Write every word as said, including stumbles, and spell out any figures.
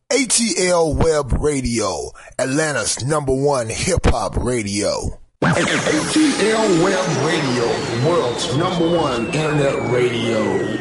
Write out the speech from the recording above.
A T L Web Radio, Atlanta's number one hip-hop radio. A T L Web Radio, the world's number one internet radio.